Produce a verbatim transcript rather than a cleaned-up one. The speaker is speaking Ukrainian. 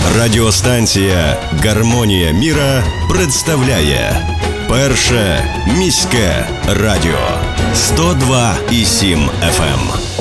Радіостанція «Гармонія міра» представляє Перше міське радіо сто два і сім еф ем.